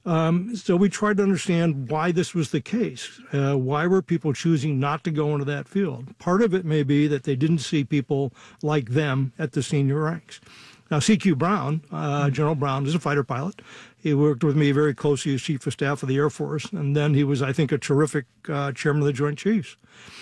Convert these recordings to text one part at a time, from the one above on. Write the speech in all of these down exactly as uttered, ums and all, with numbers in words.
Um, so we tried to understand why this was the case. Uh, why were people choosing not to go into that field? Part of it may be that they didn't see people like them at the senior ranks. Now, C Q Brown, uh, General Brown, is a fighter pilot. He worked with me very closely as Chief of Staff of the Air Force, and then he was, I think, a terrific uh, Chairman of the Joint Chiefs.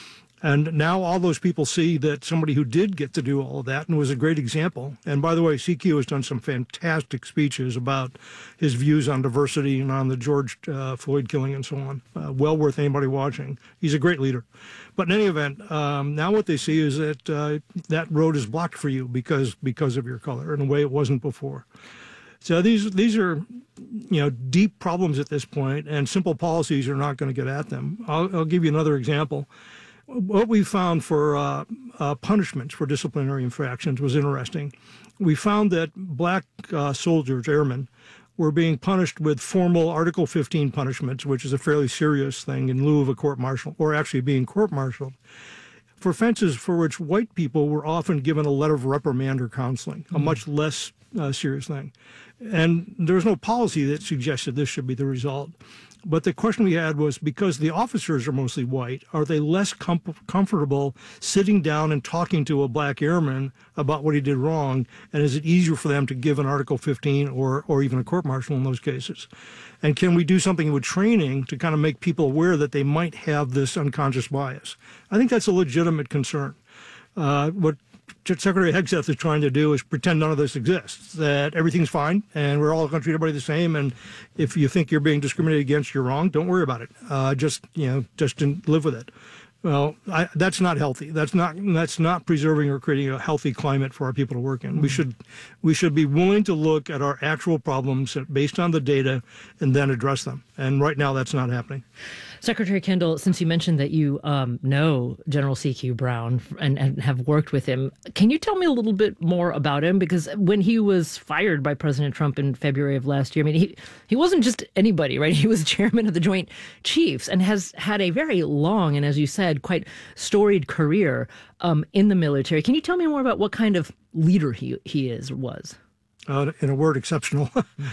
And now all those people see that somebody who did get to do all of that and was a great example. And by the way, C Q has done some fantastic speeches about his views on diversity and on the George uh, Floyd killing and so on. Uh, well worth anybody watching. He's a great leader. But in any event, um, now what they see is that uh, that road is blocked for you because because of your color in a way it wasn't before. So these these are, you know, deep problems at this point, and simple policies are not going to get at them. I'll, I'll give you another example. What we found for uh, uh, punishments for disciplinary infractions was interesting. We found that black uh, soldiers, airmen, were being punished with formal Article fifteen punishments, which is a fairly serious thing, in lieu of a court-martial, or actually being court-martialed, for offenses for which white people were often given a letter of reprimand or counseling, mm-hmm. a much less uh, serious thing. And there was no policy that suggested this should be the result. But the question we had was, because the officers are mostly white, are they less com- comfortable sitting down and talking to a black airman about what he did wrong? And is it easier for them to give an Article fifteen or, or even a court-martial in those cases? And can we do something with training to kind of make people aware that they might have this unconscious bias? I think that's a legitimate concern. Uh, what Secretary Hegseth is trying to do is pretend none of this exists, that everything's fine and we're all going to treat everybody the same. And if you think you're being discriminated against, you're wrong. Don't worry about it. Uh, just, you know, just live with it. Well, I, that's not healthy. That's not that's not preserving or creating a healthy climate for our people to work in. Mm-hmm. We should we should be willing to look at our actual problems based on the data and then address them. And right now, that's not happening. Secretary Kendall, since you mentioned that you um, know General C Q Brown and, and have worked with him, can you tell me a little bit more about him? Because when he was fired by President Trump in February of last year, I mean, he, he wasn't just anybody, right? He was chairman of the Joint Chiefs and has had a very long and, as you said, quite storied career um, in the military. Can you tell me more about what kind of leader he, he is, was? Uh, in a word, exceptional.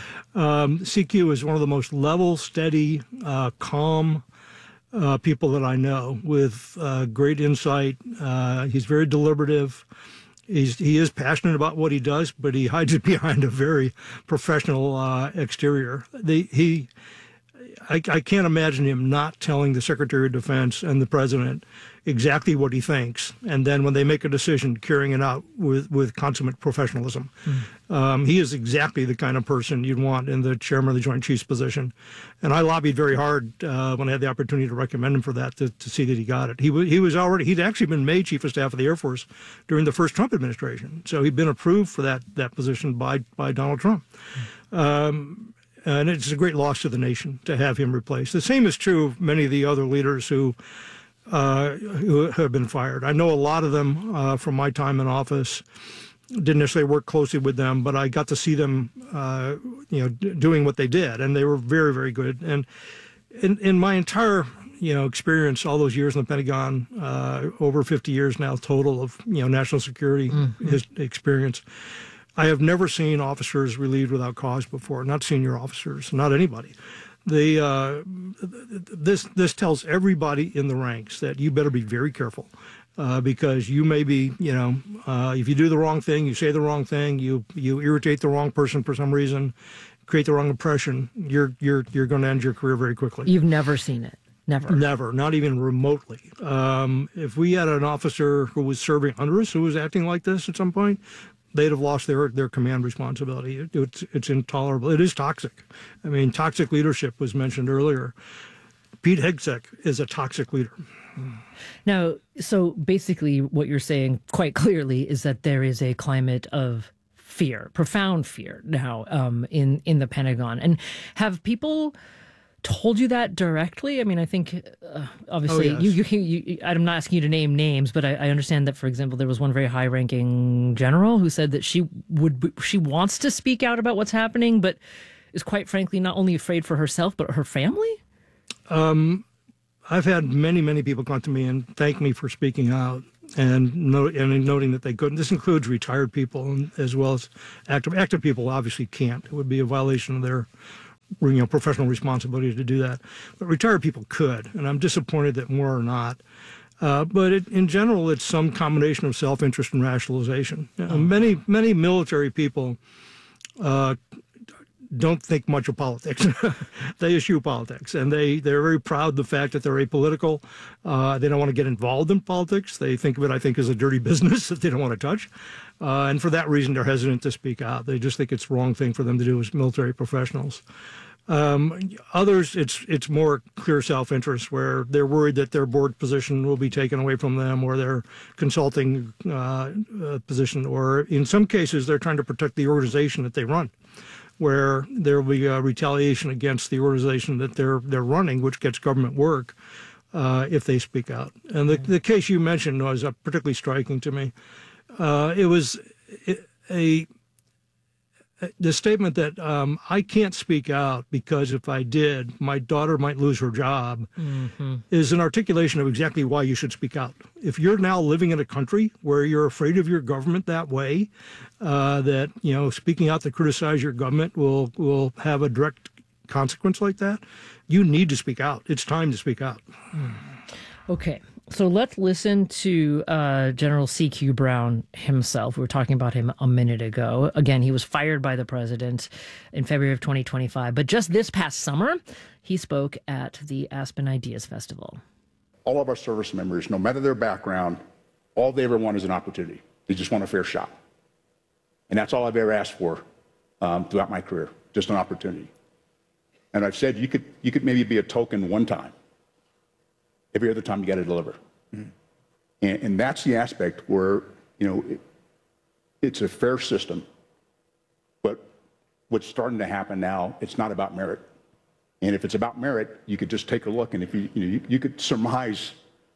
um, C Q is one of the most level, steady, uh, calm uh, people that I know, with uh, great insight. Uh, he's very deliberative. He's, he is passionate about what he does, but he hides it behind a very professional uh, exterior. The, he, I, I can't imagine him not telling the Secretary of Defense and the President exactly what he thinks, and then when they make a decision, carrying it out with, with consummate professionalism. Mm. Um, he is exactly the kind of person you'd want in the Chairman of the Joint Chiefs position. And I lobbied very hard uh, when I had the opportunity to recommend him for that, to, to see that he got it. He, w- he was already, he'd actually been made Chief of Staff of the Air Force during the first Trump administration. So he'd been approved for that, that position by, by Donald Trump. Mm. Um, and it's a great loss to the nation to have him replaced. The same is true of many of the other leaders who Uh, who have been fired. I know a lot of them uh, from my time in office. Didn't necessarily work closely with them, but I got to see them, uh, you know, d- doing what they did, and they were very, very good. And in, in my entire, you know, experience, all those years in the Pentagon, uh, over fifty years now total of, you know, national security mm-hmm. his experience, I have never seen officers relieved without cause before. Not senior officers, not anybody. The uh, this this tells everybody in the ranks that you better be very careful, uh, because you may be, you know, uh, if you do the wrong thing, you say the wrong thing, you you irritate the wrong person for some reason, create the wrong impression, you're you're you're going to end your career very quickly. You've never seen it. Never. Never, not even remotely. Um, if we had an officer who was serving under us who was acting like this at some point, they'd have lost their, their command responsibility. It, it's, it's intolerable. It is toxic. I mean, toxic leadership was mentioned earlier. Pete Hegseth is a toxic leader. Now, so basically what you're saying quite clearly is that there is a climate of fear, profound fear now um, in, in the Pentagon. And have people told you that directly? I mean, I think uh, obviously oh, yes. you, you, you, I'm not asking you to name names, but I, I understand that, for example, there was one very high-ranking general who said that she would she wants to speak out about what's happening, but is quite frankly not only afraid for herself but her family. Um, I've had many, many people come to me and thank me for speaking out and, no, and noting that they couldn't. This includes retired people as well as active active people. Obviously, can't. It would be a violation of their you know, professional responsibility to do that. But retired people could, and I'm disappointed that more are not. Uh, but it, in general, it's some combination of self-interest and rationalization. Uh, many, many military people uh, don't think much of politics. They eschew politics, and they, they're very proud of the fact that they're apolitical. Uh, they don't want to get involved in politics. They think of it, I think, as a dirty business that they don't want to touch. Uh, and for that reason, they're hesitant to speak out. They just think it's the wrong thing for them to do as military professionals. Um, others, it's it's more clear self-interest, where they're worried that their board position will be taken away from them, or their consulting uh, uh, position, or in some cases, they're trying to protect the organization that they run, where there will be a retaliation against the organization that they're they're running, which gets government work, uh, if they speak out. And the, the case you mentioned was uh, particularly striking to me. Uh, it was a the statement that um, I can't speak out because if I did, my daughter might lose her job, mm-hmm. is an articulation of exactly why you should speak out. If you're now living in a country where you're afraid of your government that way, uh, that, you know, speaking out to criticize your government will will have a direct consequence like that, you need to speak out. It's time to speak out. Okay. So let's listen to uh, General C Q Brown himself. We were talking about him a minute ago. Again, he was fired by the president in February of twenty twenty-five. But just this past summer, he spoke at the Aspen Ideas Festival. All of our service members, no matter their background, all they ever want is an opportunity. They just want a fair shot. And that's all I've ever asked for um, throughout my career, just an opportunity. And I've said you could, you could maybe be a token one time. Every other time you got to deliver. Mm-hmm. And, and that's the aspect where, you know, it, it's a fair system. But what's starting to happen now, it's not about merit. And if it's about merit, you could just take a look, and if you, you know, you, you could surmise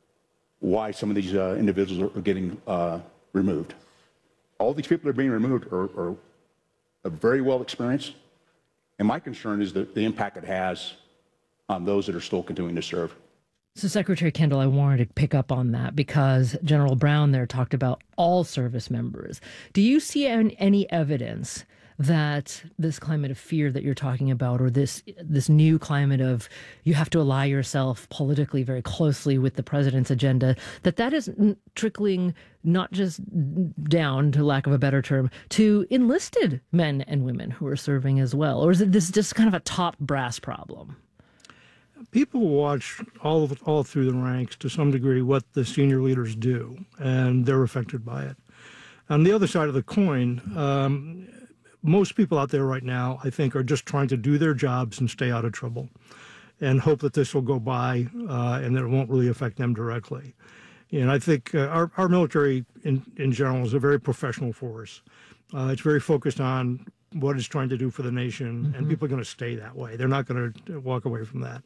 why some of these uh, individuals are, are getting uh, removed. All these people that are being removed are, are, are very well experienced. And my concern is the, the impact it has on those that are still continuing to serve. So, Secretary Kendall, I wanted to pick up on that because General Brown there talked about all service members. Do you see any, any evidence that this climate of fear that you're talking about, or this this new climate of you have to ally yourself politically very closely with the president's agenda, that that is trickling not just down, to lack of a better term, to enlisted men and women who are serving as well? Or is it this just kind of a top brass problem? People watch all of, all through the ranks to some degree what the senior leaders do, and they're affected by it. On the other side of the coin, um, most people out there right now, I think, are just trying to do their jobs and stay out of trouble and hope that this will go by uh, and that it won't really affect them directly. And I think uh, our, our military in, in general is a very professional force. Uh, it's very focused on what it's trying to do for the nation, mm-hmm. and people are going to stay that way. They're not going to walk away from that.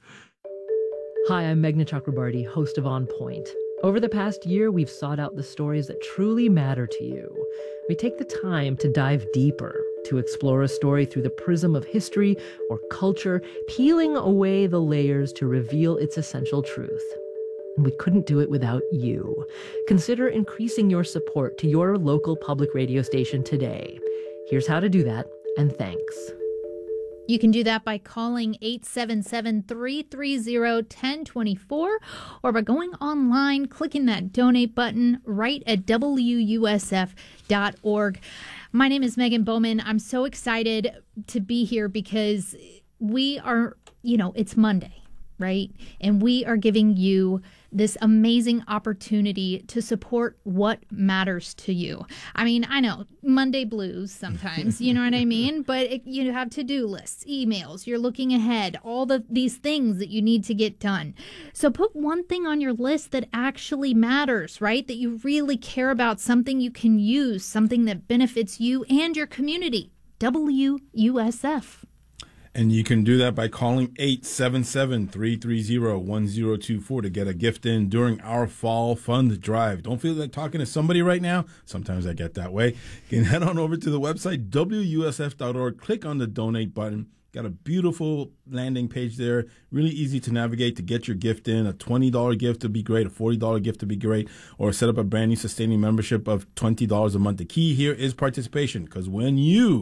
Hi, I'm Meghna Chakrabarty, host of On Point. Over the past year, we've sought out the stories that truly matter to you. We take the time to dive deeper, to explore a story through the prism of history or culture, peeling away the layers to reveal its essential truth. And we couldn't do it without you. Consider increasing your support to your local public radio station today. Here's how to do that, and thanks. You can do that by calling eight seven seven, three three zero, one zero two four or by going online, clicking that donate button right at W U S F dot org. My name is Megan Bowman. I'm so excited to be here because we are, you know, it's Monday, right? And we are giving you this amazing opportunity to support what matters to you. I mean, I know Monday blues sometimes, you know what I mean? But it, you have to-do lists, emails, you're looking ahead, all the these things that you need to get done. So put one thing on your list that actually matters, right? That you really care about, something you can use, something that benefits you and your community. W U S F. And you can do that by calling eight seven seven, three three zero, one zero two four to get a gift in during our fall fund drive. Don't feel like talking to somebody right now? Sometimes I get that way. You can head on over to the website, W U S F dot org. Click on the donate button. Got a beautiful landing page there. Really easy to navigate to get your gift in. A twenty dollars gift would be great. A forty dollars gift would be great. Or set up a brand new sustaining membership of twenty dollars a month. The key here is participation, because when you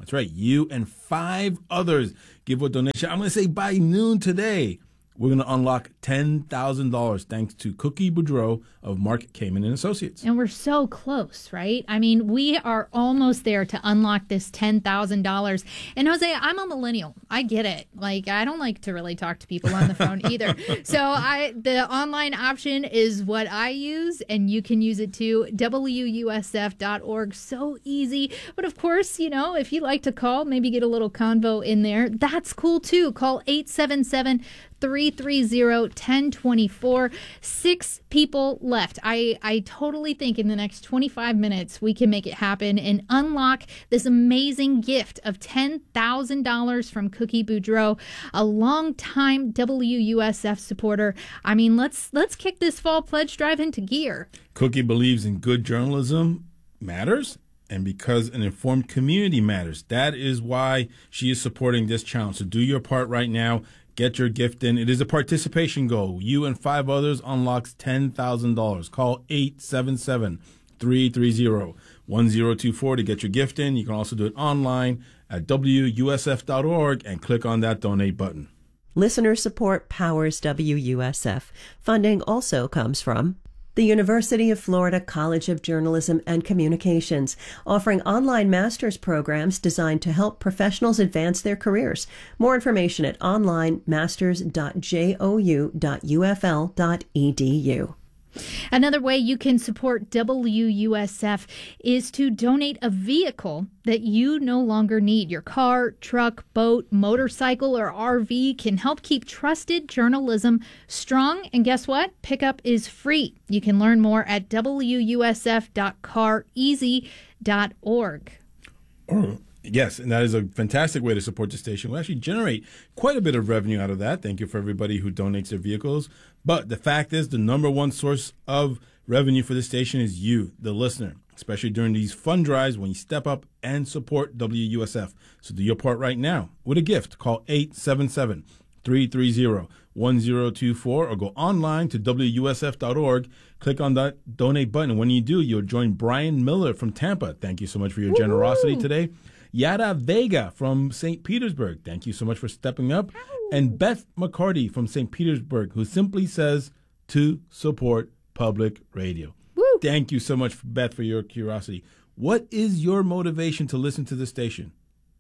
That's right. You and five others give a donation. I'm going to say by noon today, we're going to unlock ten thousand dollars thanks to Cookie Boudreau of Mark Kamen and Associates. And we're so close, right? I mean, we are almost there to unlock this ten thousand dollars. And Jose, I'm a millennial. I get it. Like, I don't like to really talk to people on the phone either. So I, the online option is what I use, and you can use it too. W U S F dot org. So easy. But of course, you know, if you like to call, maybe get a little convo in there. That's cool too. Call eight seven seven, three three zero, one zero two four. Six people left. I, I totally think in the next twenty-five minutes we can make it happen and unlock this amazing gift of ten thousand dollars from Cookie Boudreau, a longtime W U S F supporter. I mean, let's let's kick this fall pledge drive into gear. Cookie believes in good journalism matters, and because an informed community matters. That is why she is supporting this challenge. So do your part right now. Get your gift in. It is a participation goal. You and five others unlocks ten thousand dollars. Call eight seven seven, three three zero, one zero two four to get your gift in. You can also do it online at W U S F dot org and click on that donate button. Listener support powers W U S F. Funding also comes from the University of Florida College of Journalism and Communications, offering online master's programs designed to help professionals advance their careers. More information at online masters dot j o u dot u f l dot e d u. Another way you can support W U S F is to donate a vehicle that you no longer need. Your car, truck, boat, motorcycle, or R V can help keep trusted journalism strong. And guess what? Pickup is free. You can learn more at W U S F dot car easy dot org. Oh, yes, and that is a fantastic way to support the station. We'll actually generate quite a bit of revenue out of that. Thank you for everybody who donates their vehicles. But the fact is, the number one source of revenue for the station is you, the listener, especially during these fund drives when you step up and support W U S F. So do your part right now with a gift. Call eight seven seven, three three zero, one zero two four or go online to W U S F dot org. Click on that donate button. And when you do, you'll join Brian Miller from Tampa. Thank you so much for your Woo-hoo. generosity today. Yara Vega from Saint Petersburg. Thank you so much for stepping up. Ow. And Beth McCarty from Saint Petersburg, who simply says to support public radio. Woo. Thank you so much, Beth, for your curiosity. What is your motivation to listen to the station?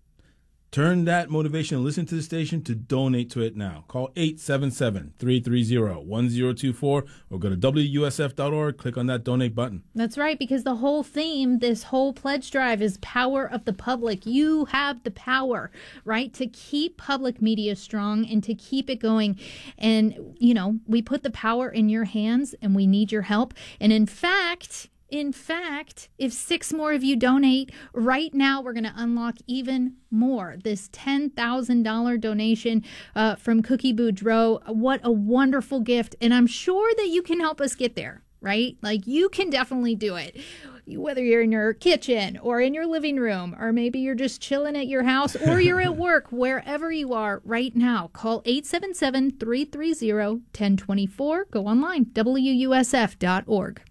Turn that motivation and listen to the station to donate to it now. Call eight seven seven, three three zero, one zero two four or go to W U S F dot org. Click on that donate button. That's right, because the whole theme, this whole pledge drive is power of the public. You have the power, right, to keep public media strong and to keep it going. And, you know, we put the power in your hands and we need your help. And in fact... In fact, if six more of you donate, right now we're going to unlock even more. This ten thousand dollars donation uh, from Cookie Boudreau. What a wonderful gift. And I'm sure that you can help us get there, right? Like, you can definitely do it. Whether you're in your kitchen or in your living room, or maybe you're just chilling at your house or you're at work, wherever you are right now, call eight seven seven, three three zero, one zero two four. Go online, W U S F dot org.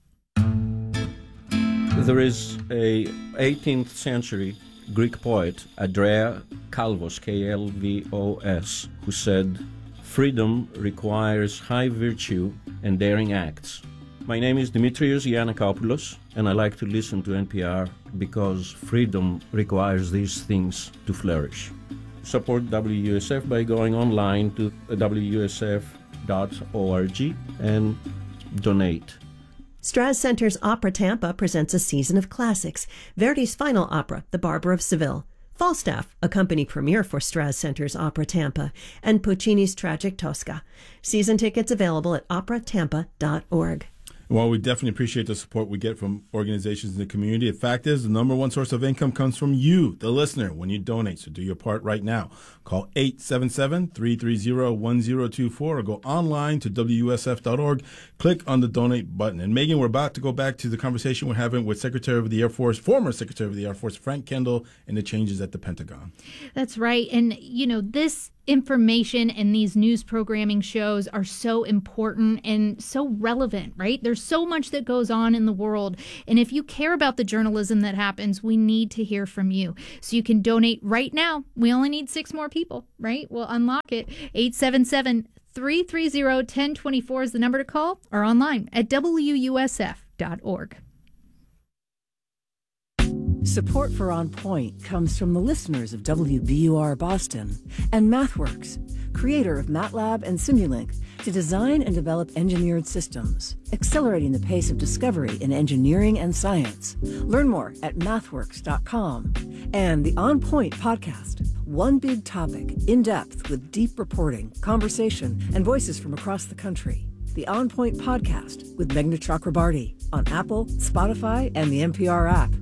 There is a eighteenth century Greek poet, Andrea Kalvos, K L V O S, who said, "Freedom requires high virtue and daring acts." My name is Dimitrios Giannakopoulos, and I like to listen to N P R because freedom requires these things to flourish. Support W U S F by going online to W U S F dot org and donate. Straz Center's Opera Tampa presents a season of classics. Verdi's final opera, The Barber of Seville. Falstaff, a company premiere for Straz Center's Opera Tampa, and Puccini's tragic Tosca. Season tickets available at opera tampa dot org. Well, we definitely appreciate the support we get from organizations in the community. The fact is, the number one source of income comes from you, the listener, when you donate. So do your part right now. Call eight seven seven, three three zero, one zero two four or go online to W U S F dot org. Click on the donate button. And Megan, we're about to go back to the conversation we're having with Secretary of the Air Force, former Secretary of the Air Force, Frank Kendall, and the changes at the Pentagon. That's right. And, you know, this information and these news programming shows are so important and so relevant, right? There's so much that goes on in the world. And if you care about the journalism that happens, we need to hear from you. So you can donate right now. We only need six more people, right? We'll unlock it. eight seven seven, three three zero, one zero two four is the number to call, or online at W U S F dot org. Support for On Point comes from the listeners of W B U R Boston and MathWorks, creator of MATLAB and Simulink, to design and develop engineered systems, accelerating the pace of discovery in engineering and science. Learn more at mathworks dot com. And the On Point podcast, one big topic, in depth with deep reporting, conversation, and voices from across the country. The On Point podcast with Meghna Chakrabarty on Apple, Spotify, and the N P R app.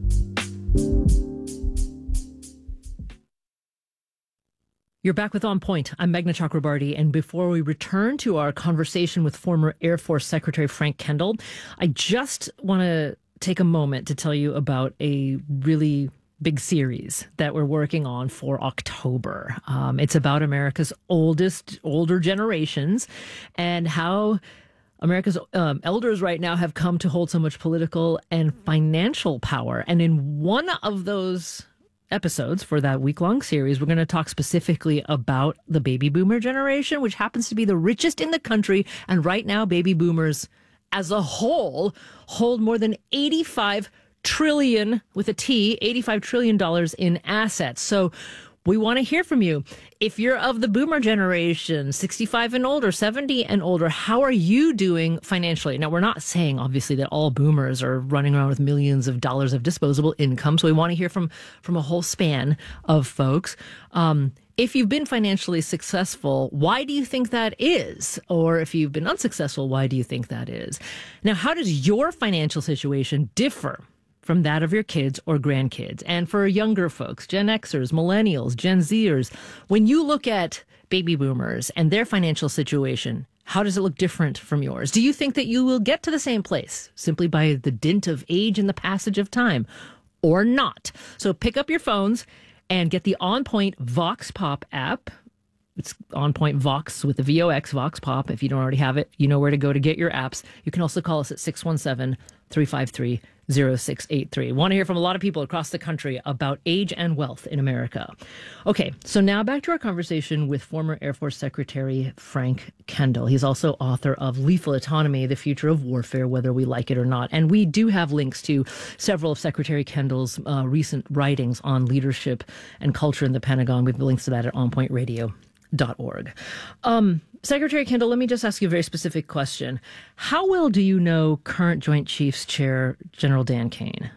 You're back with On Point. I'm Meghna Chakrabarty, and before we return to our conversation with former Air Force Secretary Frank Kendall, I just want to take a moment to tell you about a really big series that we're working on for October. Um, it's about America's oldest, older generations and how America's um, elders right now have come to hold so much political and financial power. And in one of those episodes for that week-long series, we're going to talk specifically about the baby boomer generation, which happens to be the richest in the country. And right now, baby boomers as a whole hold more than eighty-five trillion, with a T, eighty-five trillion dollars in assets. So we want to hear from you. If you're of the boomer generation, sixty-five and older, seventy and older, how are you doing financially? Now, we're not saying, obviously, that all boomers are running around with millions of dollars of disposable income. So we want to hear from, from a whole span of folks. Um, if you've been financially successful, why do you think that is? Or if you've been unsuccessful, why do you think that is? Now, how does your financial situation differ from that of your kids or grandkids? And for younger folks, Gen Xers, millennials, Gen Zers, when you look at baby boomers and their financial situation, how does it look different from yours? Do you think that you will get to the same place simply by the dint of age and the passage of time, or not? So pick up your phones and get the On Point Vox Pop app. It's On Point Vox with the V O X, Vox Pop. If you don't already have it, you know where to go to get your apps. You can also call us at six one seven, three five three, zero six eight three. Want to hear from a lot of people across the country about age and wealth in America. Okay, so now back to our conversation with former Air Force Secretary Frank Kendall. He's also author of Lethal Autonomy, The Future of Warfare, Whether We Like It or Not. And we do have links to several of Secretary Kendall's uh, recent writings on leadership and culture in the Pentagon. We have links to that at on point radio dot org. Um, Secretary Kendall, let me just ask you a very specific question. How well do you know current Joint Chiefs Chair General Dan Kane?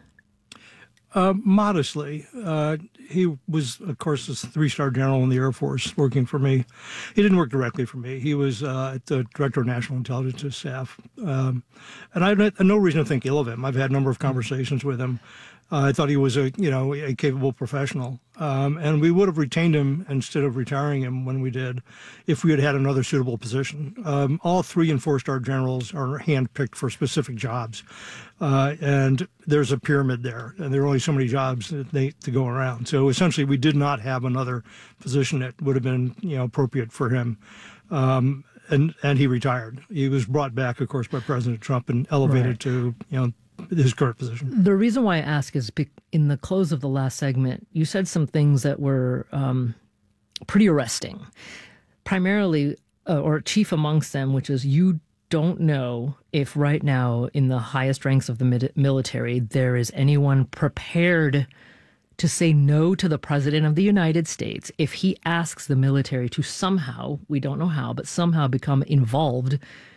Uh, modestly. Uh, he was, of course, a three-star general in the Air Force working for me. He didn't work directly for me. He was uh, the Director of National Intelligence Staff. Um, and I had no reason to think ill of him. I've had a number of conversations with him. Uh, I thought he was a, you know, a capable professional. Um, and we would have retained him instead of retiring him when we did if we had had another suitable position. Um, all three and four-star generals are handpicked for specific jobs. Uh, and there's a pyramid there, and there are only so many jobs that they, to go around. So essentially, we did not have another position that would have been, you know, appropriate for him. Um, and, and he retired. He was brought back, of course, by President Trump and elevated right. to, you know, his current position. The reason why I ask is in the close of the last segment, you said some things that were um, pretty arresting. Primarily, uh, or chief amongst them, which is you don't know if right now in the highest ranks of the mid- military there is anyone prepared to say no to the President of the United States if he asks the military to somehow, we don't know how, but somehow become involved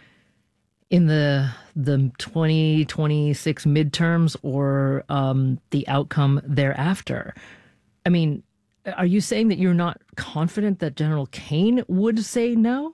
in the the twenty twenty-six midterms or um, the outcome thereafter. I mean, are you saying that you're not confident that General Kane would say no?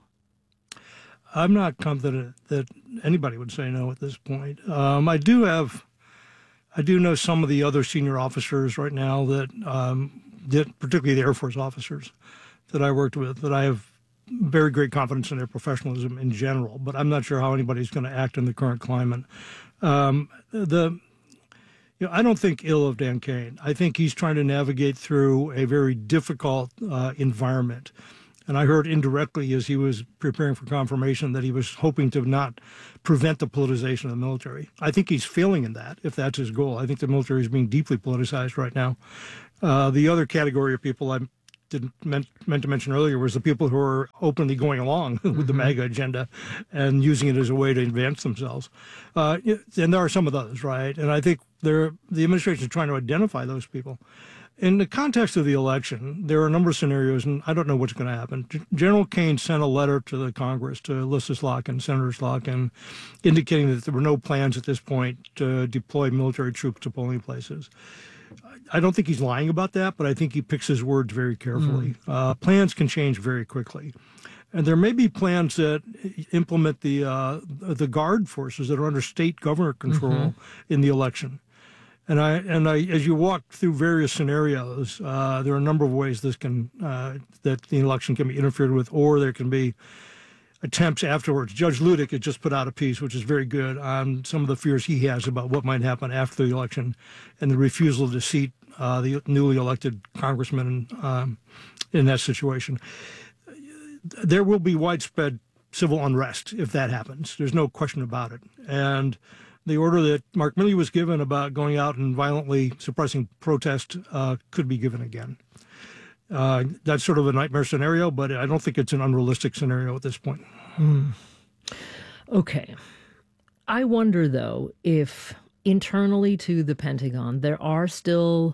I'm not confident that anybody would say no at this point. Um, I do have, I do know some of the other senior officers right now that, um, that particularly the Air Force officers that I worked with, that I have very great confidence in their professionalism in general, but I'm not sure how anybody's going to act in the current climate. Um, the, you know, I don't think ill of Dan Kane. I think he's trying to navigate through a very difficult uh, environment. And I heard indirectly as he was preparing for confirmation that he was hoping to not prevent the politicization of the military. I think he's failing in that, if that's his goal. I think the military is being deeply politicized right now. Uh, the other category of people I didn't meant, meant to mention earlier was the people who are openly going along with mm-hmm. the MAGA agenda and using it as a way to advance themselves. Uh, and there are some of those, right? And I think there, the administration is trying to identify those people. In the context of the election, there are a number of scenarios, and I don't know what's going to happen. G- General Kane sent a letter to the Congress, to Ulysses Slotkin, Senator Slotkin, indicating that there were no plans at this point to deploy military troops to polling places. I don't think he's lying about that, but I think he picks his words very carefully. Mm. Uh, plans can change very quickly. And there may be plans that implement the uh, the Guard forces that are under state governor control mm-hmm. in the election. And I and I, as you walk through various scenarios, uh, there are a number of ways this can uh, that the election can be interfered with, or there can be attempts afterwards. Judge Ludick has just put out a piece, which is very good, on some of the fears he has about what might happen after the election and the refusal to seat uh, the newly elected congressman um, in that situation. There will be widespread civil unrest if that happens. There's no question about it. And the order that Mark Milley was given about going out and violently suppressing protest uh, could be given again. Uh, that's sort of a nightmare scenario, but I don't think it's an unrealistic scenario at this point. Mm. Okay. I wonder, though, if internally to the Pentagon, there are still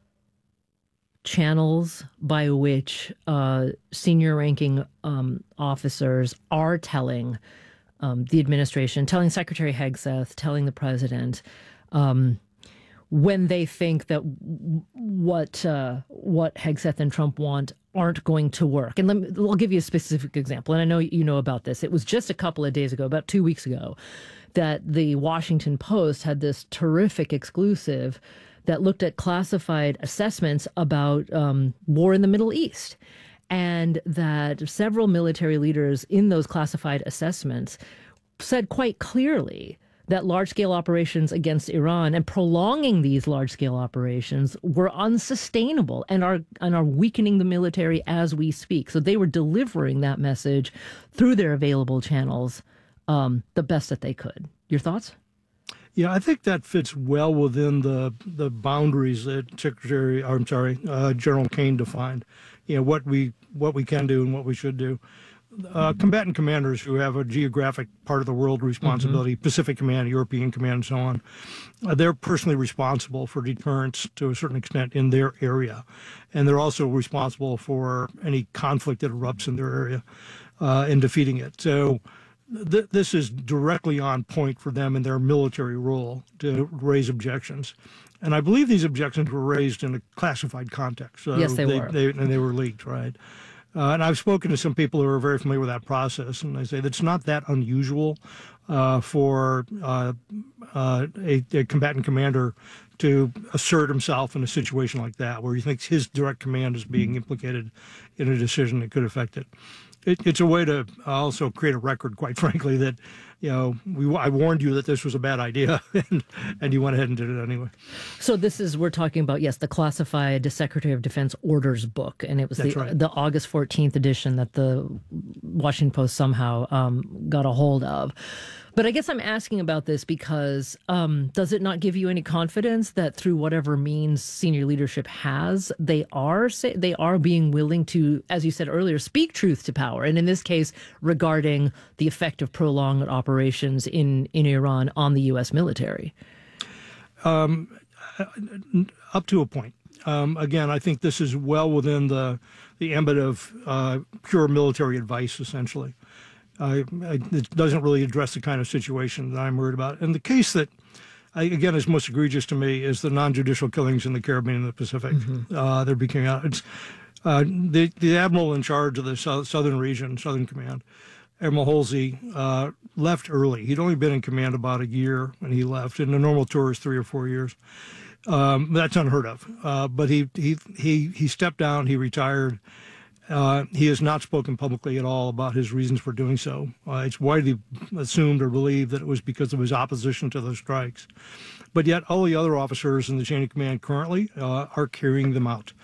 channels by which uh, senior ranking um, officers are telling um, the administration, telling Secretary Hegseth, telling the president, um, when they think that w- what uh, what Hegseth and Trump want aren't going to work. And let me, I'll give you a specific example. And I know you know about this. It was just a couple of days ago, about two weeks ago, that the Washington Post had this terrific exclusive that looked at classified assessments about um, war in the Middle East. And that several military leaders in those classified assessments said quite clearly that large-scale operations against Iran and prolonging these large-scale operations were unsustainable and are and are weakening the military as we speak. So they were delivering that message through their available channels um, the best that they could. Your thoughts? Yeah, I think that fits well within the the boundaries that Secretary, or I'm sorry, uh, General Kane defined. You know, what we what we can do and what we should do. Uh, combatant commanders who have a geographic part of the world responsibility, mm-hmm. Pacific Command, European Command, and so on, uh, they're personally responsible for deterrence to a certain extent in their area. And they're also responsible for any conflict that erupts in their area uh, and defeating it. So th- this is directly on point for them in their military role to raise objections. And I believe these objections were raised in a classified context. So yes, they, they were. They, and they were leaked, right? Uh, and I've spoken to some people who are very familiar with that process, and they say that's not that unusual uh, for uh, uh, a, a combatant commander to assert himself in a situation like that, where he thinks his direct command is being implicated in a decision that could affect it. it it's a way to also create a record, quite frankly, that, you know, we, I warned you that this was a bad idea, and, and you went ahead and did it anyway. So this is, we're talking about, yes, the classified Secretary of Defense orders book, and it was the, right. the August fourteenth edition that the Washington Post somehow um, got a hold of. But I guess I'm asking about this because um, does it not give you any confidence that through whatever means senior leadership has, they are they are being willing to, as you said earlier, speak truth to power, and in this case regarding the effect of prolonged operations in, in Iran on the U S military? Um, up to a point. Um, again, I think this is well within the the ambit of uh, pure military advice, essentially. Uh, it doesn't really address the kind of situation that I'm worried about. And the case that, I, again, is most egregious to me is the non-judicial killings in the Caribbean and the Pacific. Mm-hmm. Uh, they're becoming out. It's, uh, the, the admiral in charge of the south, southern region, Southern Command, Admiral Halsey, uh, left early. He'd only been in command about a year when he left, and the normal tour is three or four years. Um, that's unheard of. Uh, but he, he, he, he stepped down, he retired. Uh, he has not spoken publicly at all about his reasons for doing so. Uh, it's widely assumed or believed that it was because of his opposition to those strikes. But yet all the other officers in the chain of command currently uh, are carrying them out.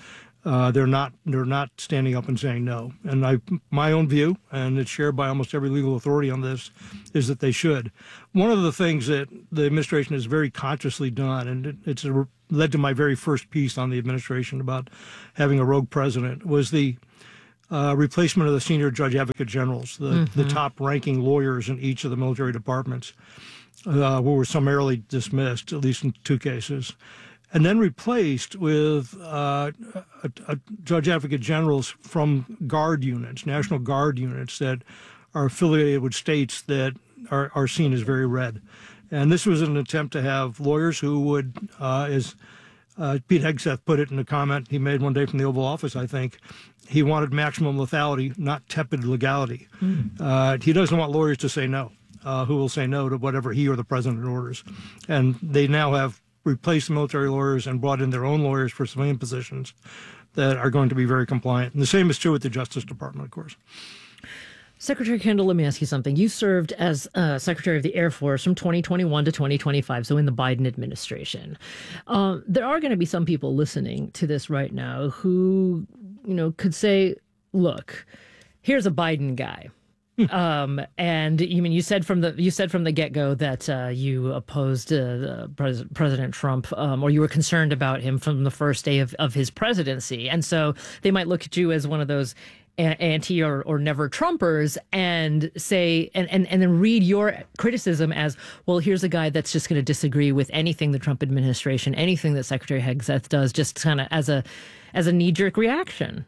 uh, they're not they're not standing up and saying no. And I, my own view, and it's shared by almost every legal authority on this, is that they should. One of the things that the administration has very consciously done, and it, it's a, led to my very first piece on the administration about having a rogue president, was the uh, replacement of the senior judge advocate generals, the, mm-hmm. the top-ranking lawyers in each of the military departments, uh, who were summarily dismissed, at least in two cases, and then replaced with uh, a, a judge advocate generals from Guard units, National Guard units that are affiliated with states that are, are seen as very red. And this was an attempt to have lawyers who would, uh, as uh, Pete Hegseth put it in a comment he made one day from the Oval Office, I think, he wanted maximum lethality, not tepid legality. Mm. Uh, he doesn't want lawyers to say no, uh, who will say no to whatever he or the president orders. And they now have replaced the military lawyers and brought in their own lawyers for civilian positions that are going to be very compliant. And the same is true with the Justice Department, of course. Secretary Kendall, let me ask you something. You served as uh, Secretary of the Air Force from twenty twenty-one to twenty twenty-five, so in the Biden administration. Uh, there are going to be some people listening to this right now who, you know, could say, look, here's a Biden guy. um, and you mean you said from the you said from the get-go that uh, you opposed uh, Pres- President Trump, um, or you were concerned about him from the first day of, of his presidency, and so they might look at you as one of those anti or, or never Trumpers and say and, and, and then read your criticism as, well, here's a guy that's just going to disagree with anything the Trump administration, anything that Secretary Hegseth does, just kind of as a as a knee-jerk reaction.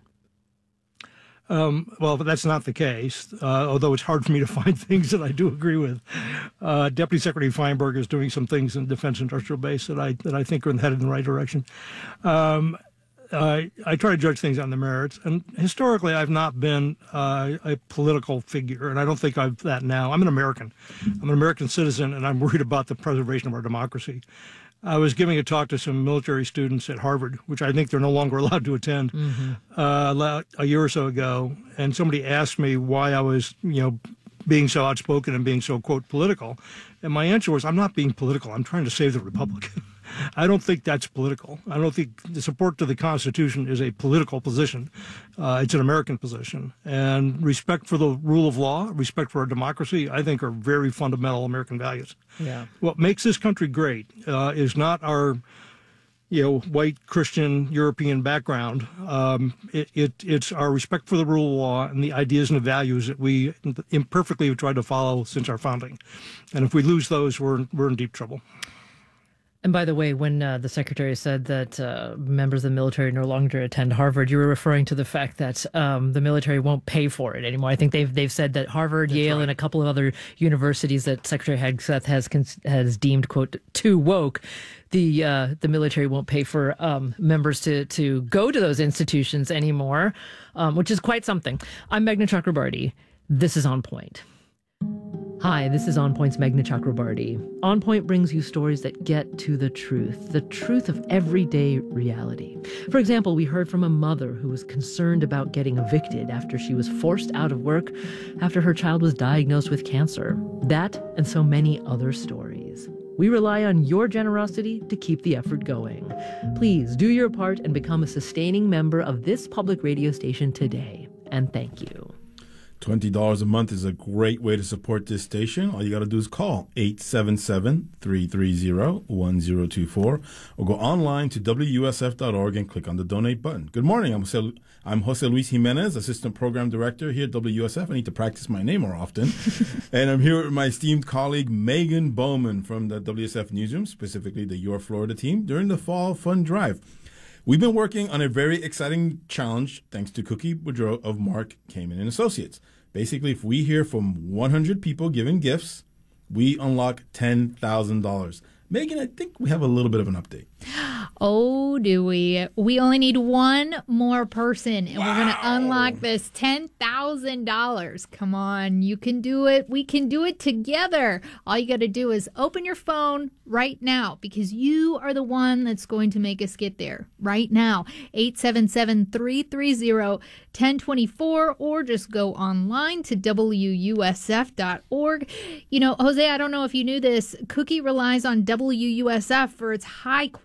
Um, well, but that's not the case, uh, although it's hard for me to find things that I do agree with. Uh, Deputy Secretary Feinberg is doing some things in Defense Industrial Base that I that I think are headed in the right direction. Um, I, I try to judge things on the merits, and historically I've not been uh, a political figure, and I don't think I'm that now. I'm an American. I'm an American citizen, and I'm worried about the preservation of our democracy. I was giving a talk to some military students at Harvard, which I think they're no longer allowed to attend, mm-hmm. uh, a year or so ago, and somebody asked me why I was, you know, being so outspoken and being so, quote, political. And my answer was, I'm not being political. I'm trying to save the republic. I don't think that's political. I don't think the support to the Constitution is a political position. Uh, it's an American position. And respect for the rule of law, respect for our democracy, I think are very fundamental American values. Yeah. What makes this country great uh, is not our, you know, white Christian European background. Um, it, it, it's our respect for the rule of law and the ideas and the values that we imperfectly have tried to follow since our founding. And if we lose those, we're we're in deep trouble. And by the way, when uh, the secretary said that uh, members of the military no longer attend Harvard, you were referring to the fact that um, the military won't pay for it anymore. I think they've they've said that Harvard, That's Yale, right. and a couple of other universities that Secretary Hegseth has has deemed, quote, too woke, the uh, the military won't pay for um, members to to go to those institutions anymore, um, which is quite something. I'm Meghna Chakrabarti. This is On Point. Hi, this is On Point's Meghna Chakrabarti. On Point brings you stories that get to the truth, the truth of everyday reality. For example, we heard from a mother who was concerned about getting evicted after she was forced out of work after her child was diagnosed with cancer. That and so many other stories. We rely on your generosity to keep the effort going. Please do your part and become a sustaining member of this public radio station today. And thank you. twenty dollars a month is a great way to support this station. All you got to do is call eight seven seven, three three zero, one zero two four or go online to W U S F dot org and click on the donate button. Good morning. I'm Jose, I'm Jose Luis Jimenez, Assistant Program Director here at W U S F. I need to practice my name more often. And I'm here with my esteemed colleague, Megan Bowman from the W S F Newsroom, specifically the Your Florida team, during the Fall Fund Drive. We've been working on a very exciting challenge thanks to Cookie Boudreau of Mark Kamen and Associates. Basically, if we hear from one hundred people giving gifts, we unlock ten thousand dollars. Megan, I think we have a little bit of an update. Oh, do we? We only need one more person, and wow. we're going to unlock this ten thousand dollars. Come on, you can do it. We can do it together. All you got to do is open your phone right now, because you are the one that's going to make us get there right now. eight seven seven, three three zero, one zero two four, or just go online to W U S F dot org. You know, Jose, I don't know if you knew this. Cookie relies on W U S F for its high quality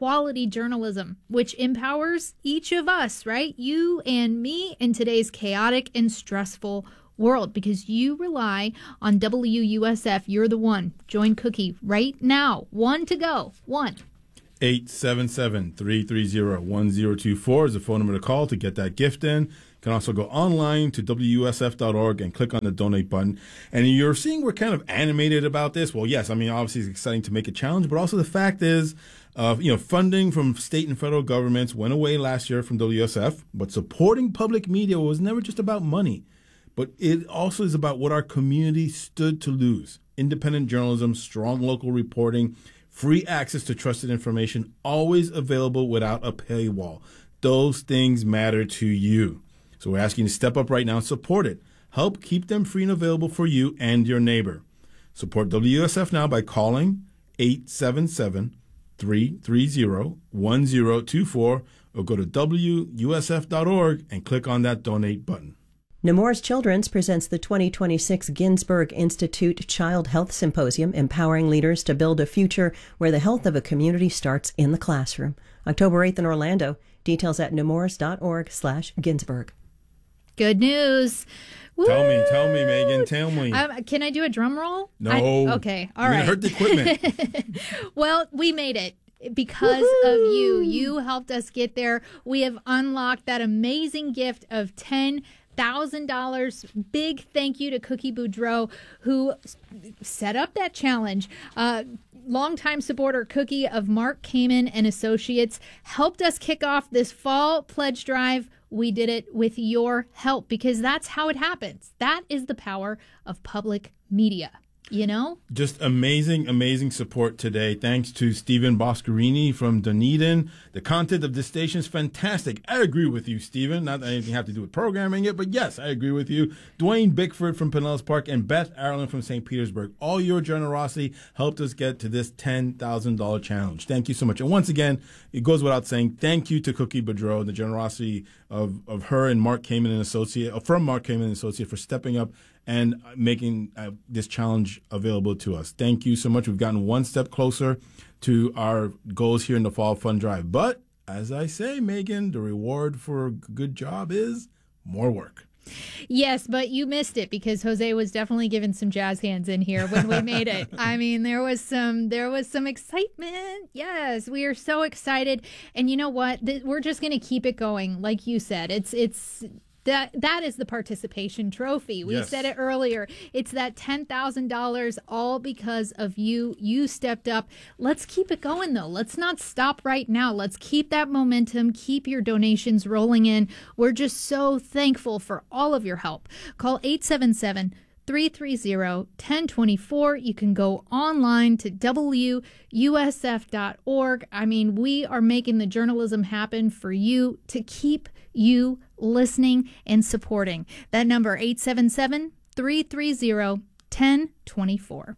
quality journalism, which empowers each of us, right? You and me in today's chaotic and stressful world, because you rely on W U S F. You're the one. Join Cookie right now. One to go. One. eight seven seven, three three zero, one zero two four is the phone number to call to get that gift in. You can also go online to W U S F dot org and click on the donate button. And you're seeing we're kind of animated about this. Well, yes, I mean, obviously it's exciting to make a challenge, but also the fact is, uh, you know, funding from state and federal governments went away last year from W U S F, but supporting public media was never just about money, but it also is about what our community stood to lose. Independent journalism, strong local reporting, free access to trusted information, always available without a paywall. Those things matter to you. So we're asking you to step up right now and support it. Help keep them free and available for you and your neighbor. Support W U S F now by calling eight seven seven, three three zero, one zero two four or go to W U S F dot org and click on that donate button. Nemours Children's presents the twenty twenty-six Ginsberg Institute Child Health Symposium, empowering leaders to build a future where the health of a community starts in the classroom. October eighth in Orlando. Details at nemours dot org slash Ginsberg. Good news. Woo! Tell me, tell me, Megan, tell me. Um, can I do a drum roll? No. I, okay, all You're right. gonna hurt the equipment. Well, we made it. Because Woo-hoo! Of you. You helped us get there. We have unlocked that amazing gift of ten thousand dollars. Big thank you to Cookie Boudreau, who set up that challenge. Uh, longtime supporter Cookie of Mark Kamen and Associates helped us kick off this fall pledge drive. We did it with your help, because that's how it happens. That is the power of public media. You know? Just amazing, amazing support today. Thanks to Stephen Boscarini from Dunedin. The content of this station is fantastic. I agree with you, Stephen. Not that anything have to do with programming it, but yes, I agree with you. Dwayne Bickford from Pinellas Park and Beth Ireland from Saint Petersburg. All your generosity helped us get to this ten thousand dollars challenge. Thank you so much. And once again, it goes without saying, thank you to Cookie Boudreau, the generosity of, of her and Mark Kamen and Associate, uh, from Mark Kamen and Associate for stepping up and making uh, this challenge available to us. Thank you so much. We've gotten one step closer to our goals here in the Fall Fund Drive. But as I say, Megan, the reward for a good job is more work. Yes, but you missed it, because Jose was definitely giving some jazz hands in here when we made it. I mean, there was some there was some excitement. Yes, we are so excited. And you know what? Th- we're just going to keep it going. Like you said, it's it's That that is the participation trophy. We yes. said it earlier. It's that ten thousand dollars, all because of you. You stepped up. Let's keep it going, though. Let's not stop right now. Let's keep that momentum. Keep your donations rolling in. We're just so thankful for all of your help. Call eight seven seven, three three zero, one zero two four. You can go online to W U S F dot org. I mean, we are making the journalism happen for you, to keep you listening and supporting. That number, eight seven seven, three three zero, one zero two four.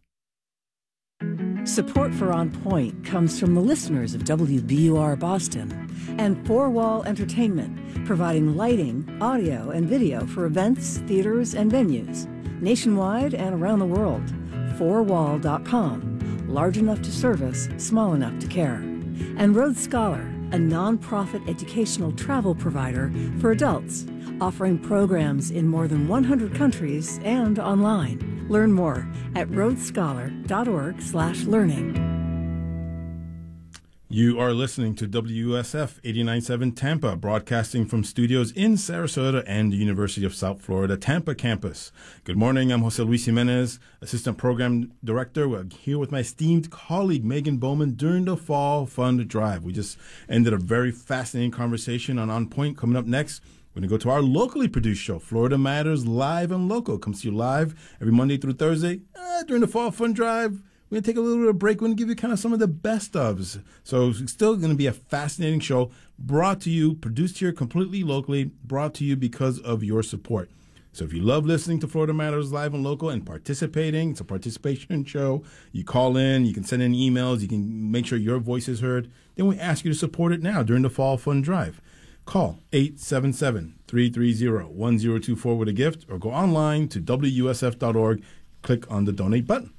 Support for On Point comes from the listeners of W B U R Boston and Four Wall Entertainment, providing lighting, audio, and video for events, theaters, and venues nationwide and around the world. four wall dot com, large enough to service, small enough to care. And Road Scholar, a nonprofit educational travel provider for adults, offering programs in more than one hundred countries and online. Learn more at road scholar dot org slash learning. You are listening to W U S F eighty-nine point seven Tampa, broadcasting from studios in Sarasota and the University of South Florida, Tampa campus. Good morning. I'm Jose Luis Jimenez, Assistant Program Director. We're here with my esteemed colleague, Megan Bowman, during the Fall Fund Drive. We just ended a very fascinating conversation on On Point. Coming up next, we're going to go to our locally produced show, Florida Matters Live and Local. Comes to you live every Monday through Thursday uh, during the Fall Fund Drive. We're going to take a little bit of a break. We're going to give you kind of some of the best ofs. So it's still going to be a fascinating show, brought to you, produced here completely locally, brought to you because of your support. So if you love listening to Florida Matters Live and Local and participating, it's a participation show. You call in, you can send in emails, you can make sure your voice is heard. Then we ask you to support it now during the Fall Fund Drive. Call eight seven seven, three three zero, one zero two four with a gift, or go online to W U S F dot org, click on the donate button.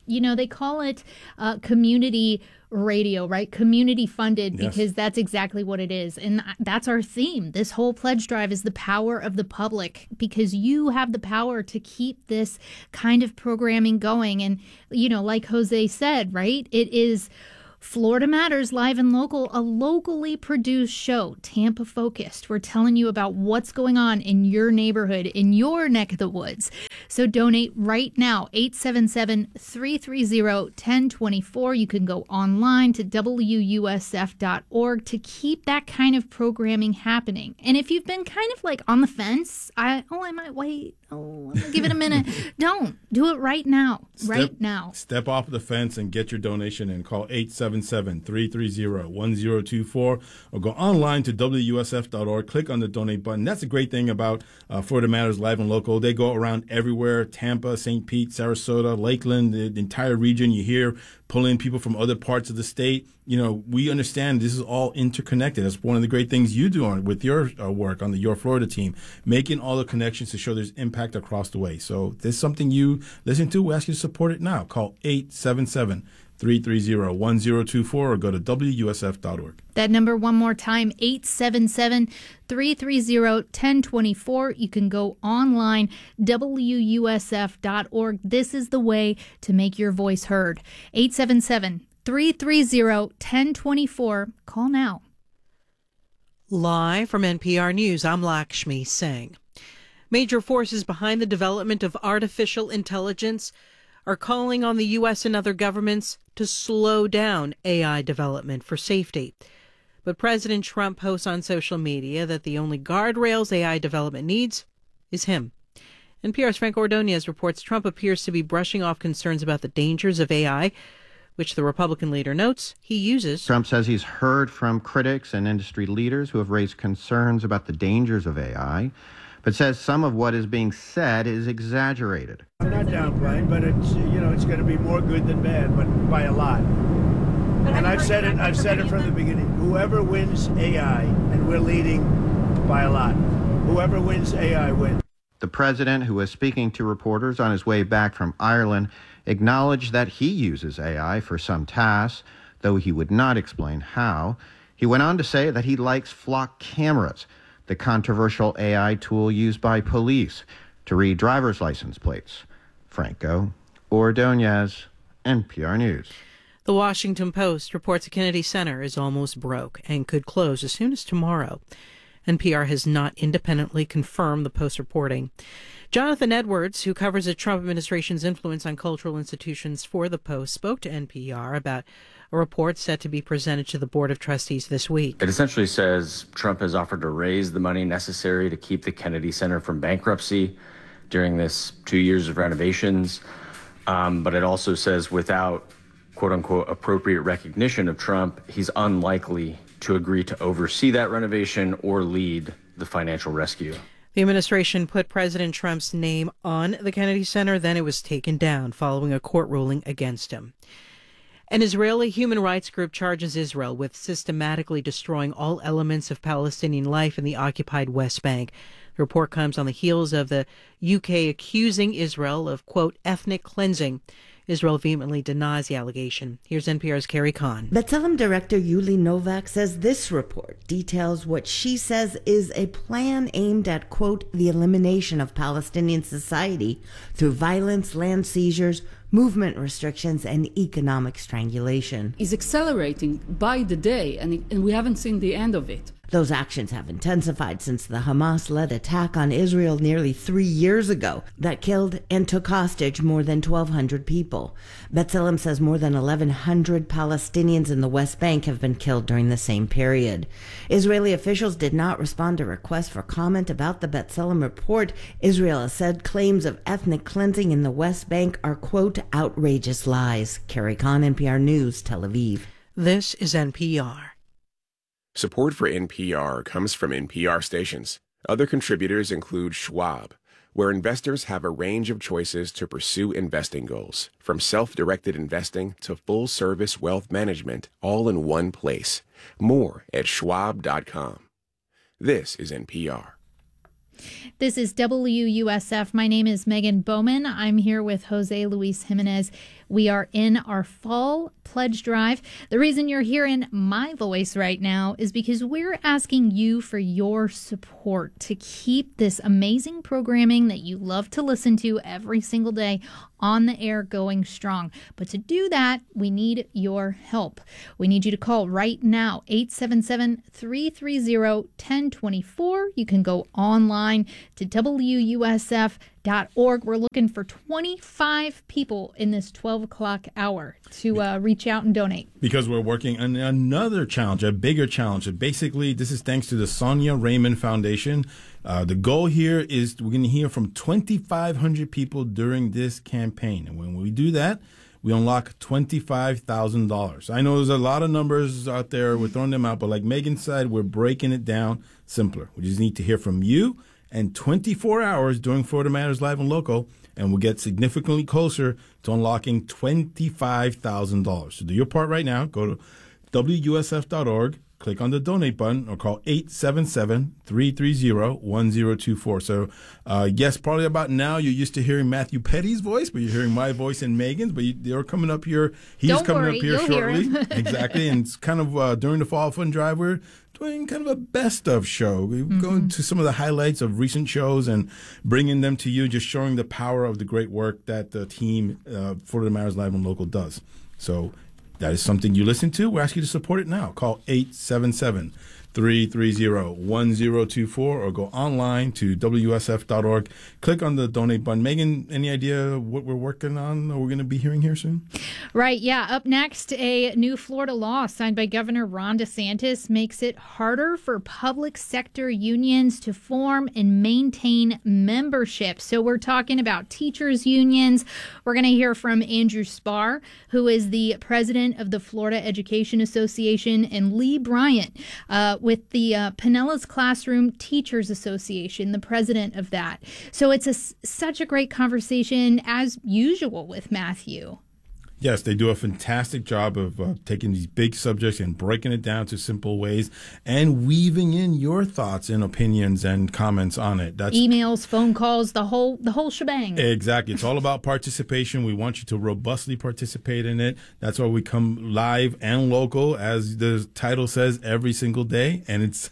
You know, they call it uh, community radio, right? Community funded, Yes. because that's exactly what it is. And that's our theme. This whole pledge drive is the power of the public, because you have the power to keep this kind of programming going. And, you know, like Jose said, right? It is Florida Matters, live and local, a locally produced show, Tampa focused. We're telling you about what's going on in your neighborhood, in your neck of the woods. So donate right now, eight seven seven, three three zero, one zero two four. You can go online to W U S F dot org to keep that kind of programming happening. And if you've been kind of like on the fence, I oh, I might wait. Oh, I'm gonna give it a minute. Don't. Do it right now. Right Step- now. Step off the fence and get your donation and call eight seven seven, three three zero, one zero two four or go online to W U S F dot org. Click on the donate button. That's a great thing about uh, Florida Matters Live and Local. They go around everywhere, Tampa, Saint Pete, Sarasota, Lakeland, the, the entire region. You hear pull in people from other parts of the state. You know, we understand this is all interconnected. That's one of the great things you do on, with your uh, work on the Your Florida team, making all the connections to show there's impact across the way. So if there's something you listen to, we ask you to support it now. Call eight seven seven, three three zero, one zero two four or go to W U S F dot org. That number one more time, eight seven seven, three three zero, one zero two four. You can go online, W U S F dot org. This is the way to make your voice heard. eight seven seven, three three zero, one zero two four. Call now. Live from N P R News, I'm Lakshmi Singh. Major forces behind the development of artificial intelligence are calling on the U S and other governments to slow down A I development for safety. But President Trump posts on social media that the only guardrails A I development needs is him. N P R's Frank Ordonez reports Trump appears to be brushing off concerns about the dangers of A I, which the Republican leader notes he uses. Trump says he's heard from critics and industry leaders who have raised concerns about the dangers of A I, but says some of what is being said is exaggerated. I'm not downplaying, but it's, you know, it's going to be more good than bad, but by a lot. And I've said it, I've said it from the beginning. Whoever wins A I, and we're leading by a lot, whoever wins A I wins. The president, who was speaking to reporters on his way back from Ireland, acknowledged that he uses A I for some tasks, though he would not explain how. He went on to say that he likes flock cameras, the controversial A I tool used by police to read driver's license plates. Franco Ordonez, N P R News. The Washington Post reports a Kennedy Center is almost broke and could close as soon as tomorrow. N P R has not independently confirmed the Post reporting. Jonathan Edwards, who covers the Trump administration's influence on cultural institutions for the Post, spoke to N P R about a report set to be presented to the Board of Trustees this week. It essentially says Trump has offered to raise the money necessary to keep the Kennedy Center from bankruptcy during this two years of renovations. Um, but it also says without, quote unquote, appropriate recognition of Trump, he's unlikely to agree to oversee that renovation or lead the financial rescue. The administration put President Trump's name on the Kennedy Center, then it was taken down following a court ruling against him. An Israeli human rights group charges Israel with systematically destroying all elements of Palestinian life in the occupied West Bank. The report comes on the heels of the U K accusing Israel of, quote, ethnic cleansing. Israel vehemently denies the allegation. Here's N P R's Carrie Kahn. B'Tselem director Yuli Novak says this report details what she says is a plan aimed at, quote, the elimination of Palestinian society through violence, land seizures, movement restrictions, and economic strangulation. Is accelerating by the day, and, and we haven't seen the end of it. Those actions have intensified since the Hamas-led attack on Israel nearly three years ago that killed and took hostage more than twelve hundred people. B'Tselem says more than eleven hundred Palestinians in the West Bank have been killed during the same period. Israeli officials did not respond to requests for comment about the B'Tselem report. Israel has said claims of ethnic cleansing in the West Bank are, quote, outrageous lies. Carrie Kahn, N P R News, Tel Aviv. This is N P R. Support for N P R comes from N P R stations. Other contributors include Schwab, where investors have a range of choices to pursue investing goals, from self-directed investing to full-service wealth management, all in one place. More at schwab dot com. This is N P R. This is W U S F. My name is Megan Bowman. I'm here with Jose Luis Jimenez. We are in our fall pledge drive. The reason you're hearing my voice right now is because we're asking you for your support to keep this amazing programming that you love to listen to every single day on the air going strong. But to do that, we need your help. We need you to call right now, eight seven seven, three three zero, one zero two four. You can go online to W U S F dot org. We're looking for twenty-five people in this twelve o'clock hour to uh, reach out and donate. Because we're working on another challenge, a bigger challenge. Basically, this is thanks to the Sonia Raymond Foundation. Uh, the goal here is we're going to hear from twenty-five hundred people during this campaign. And when we do that, we unlock twenty-five thousand dollars. I know there's a lot of numbers out there. We're throwing them out. But like Megan said, we're breaking it down simpler. We just need to hear from you and twenty-four hours during Florida Matters Live and Local, and we'll get significantly closer to unlocking twenty-five thousand dollars. So do your part right now. Go to W U S F dot org, click on the donate button, or call eight seven seven, three three zero, one zero two four. So, uh, yes, probably about now you're used to hearing Matthew Petty's voice, but you're hearing my voice and Megan's, but you, they're coming up here. He's Don't coming worry, up here you'll shortly. hear him. Exactly. And it's kind of uh, during the Fall Fun Drive, we're doing kind of a best of show. We're mm-hmm. going to some of the highlights of recent shows and bringing them to you, just showing the power of the great work that the team, uh, Florida Matters Live and Local, does. So that is something you listen to. We ask you to support it now. Call eight seven seven, three three zero, one zero two four or go online to W U S F dot org. Click on the donate button. Megan, any idea what we're working on or we're going to be hearing here soon? Right, yeah. Up next, a new Florida law signed by Governor Ron DeSantis makes it harder for public sector unions to form and maintain membership. So we're talking about teachers' unions. We're going to hear from Andrew Spar, who is the president of the Florida Education Association, and Lee Bryant, uh, with the uh, Pinellas Classroom Teachers Association, the president of that. So it's a, such a great conversation, as usual, with Matthew. Yes, they do a fantastic job of uh, taking these big subjects and breaking it down to simple ways and weaving in your thoughts and opinions and comments on it. That's emails, phone calls, the whole the whole shebang. Exactly. It's all about participation. We want you to robustly participate in it. That's why we come live and local, as the title says, every single day. And it's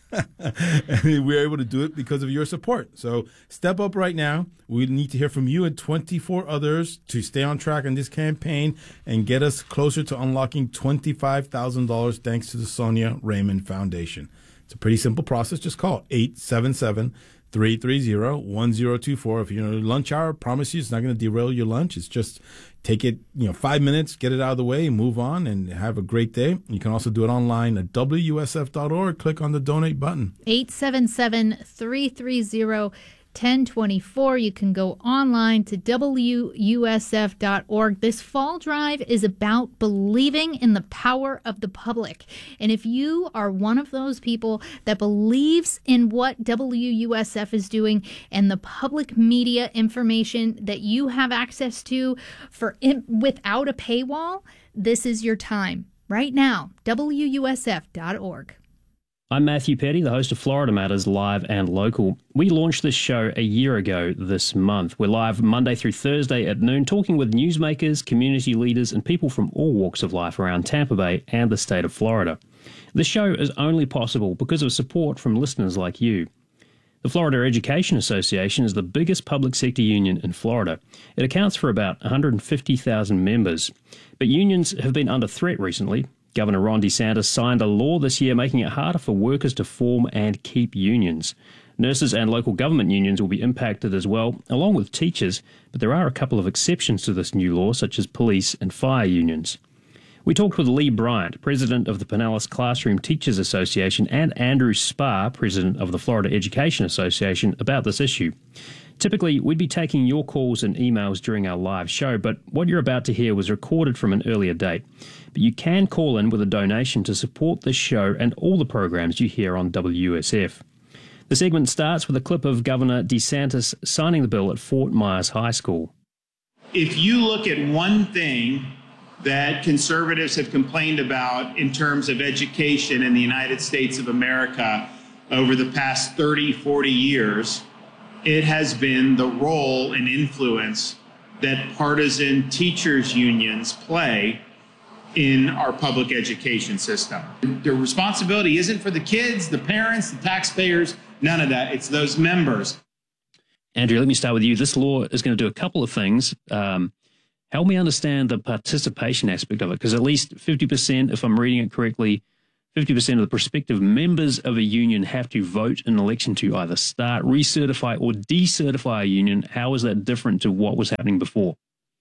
and we're able to do it because of your support. So step up right now. We need to hear from you and twenty-four others to stay on track in this campaign and get us closer to unlocking twenty-five thousand dollars thanks to the Sonia Raymond Foundation. It's a pretty simple process. Just call eight seven seven, three three zero, one zero two four. If you're in a lunch hour, I promise you it's not going to derail your lunch. It's just take it, you know, five minutes, get it out of the way, move on, and have a great day. You can also do it online at W U S F dot org. Click on the donate button. eight seven seven, three three zero, one zero two four. You can go online to W U S F dot org. This fall drive is about believing in the power of the public. And if you are one of those people that believes in what W U S F is doing and the public media information that you have access to for in, without a paywall, this is your time. Right now, W U S F dot org. I'm Matthew Petty, the host of Florida Matters Live and Local. We launched this show a year ago this month. We're live Monday through Thursday at noon, talking with newsmakers, community leaders, and people from all walks of life around Tampa Bay and the state of Florida. This show is only possible because of support from listeners like you. The Florida Education Association is the biggest public sector union in Florida. It accounts for about one hundred fifty thousand members. But unions have been under threat recently. Governor Ron DeSantis signed a law this year making it harder for workers to form and keep unions. Nurses and local government unions will be impacted as well, along with teachers, but there are a couple of exceptions to this new law, such as police and fire unions. We talked with Lee Bryant, president of the Pinellas Classroom Teachers Association, and Andrew Spar, president of the Florida Education Association, about this issue. Typically, we'd be taking your calls and emails during our live show, but what you're about to hear was recorded from an earlier date. But you can call in with a donation to support this show and all the programs you hear on W U S F. The segment starts with a clip of Governor DeSantis signing the bill at Fort Myers High School. If you look at one thing that conservatives have complained about in terms of education in the United States of America over the past thirty, forty years, it has been the role and influence that partisan teachers' unions play in our public education system. The responsibility isn't for the kids, the parents, the taxpayers, none of that. It's those members. Andrew, let me start with you. This law is going to do a couple of things. Um, help me understand the participation aspect of it, because at least fifty percent, if I'm reading it correctly, fifty percent of the prospective members of a union have to vote in an election to either start, recertify, or decertify a union. How is that different to what was happening before?